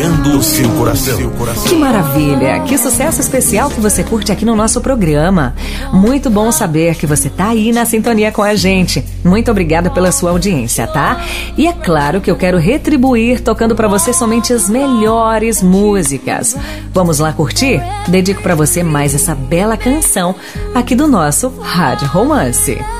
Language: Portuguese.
tocando o seu coração. Que maravilha! Que sucesso especial que você curte aqui no nosso programa. Muito bom saber que você tá aí na sintonia com a gente. Muito obrigada pela sua audiência, tá? E é claro que eu quero retribuir tocando pra você somente as melhores músicas. Vamos lá curtir? Dedico pra você mais essa bela canção aqui do nosso Rádio Romance.